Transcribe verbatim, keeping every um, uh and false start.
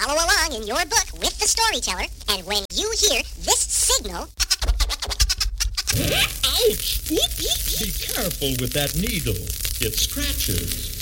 follow along in your book with the storyteller, and when you hear this signal... Ouch! Be careful with that needle. It scratches.